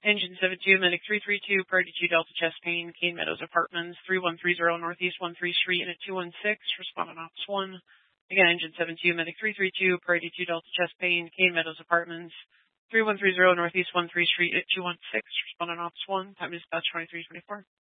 Engine 72, Medic 332, Priority 2 Delta Chest Pain, Cane Meadows Apartments, 3130 Northeast 13th Street, and at 216, responding Ops 1. Again, Engine 72, Medic 332, Priority 2 Delta Chest Pain, Cane Meadows Apartments, 3130 Northeast 13th Street, at 216, responding Ops 1. Time is dispatch 2324.